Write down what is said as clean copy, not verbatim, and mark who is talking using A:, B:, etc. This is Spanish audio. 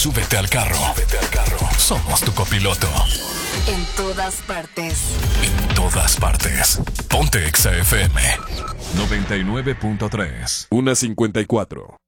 A: Súbete al carro. Somos tu copiloto.
B: En todas partes.
A: En todas partes. Ponte Exa FM 99.3.
C: 1:54.